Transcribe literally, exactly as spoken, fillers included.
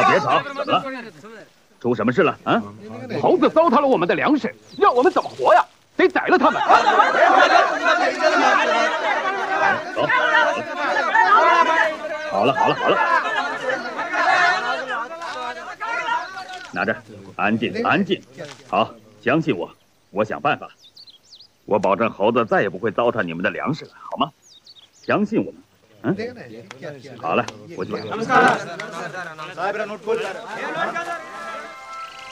别吵，怎么了？出什么事了啊？猴子糟蹋了我们的粮食，让我们怎么活呀？得宰了他们！走，好了好了好了，拿着，安静安静。好，相信我，我想办法。我保证猴子再也不会糟蹋你们的粮食了，好吗？相信我们。 嗯，好了，我去吧。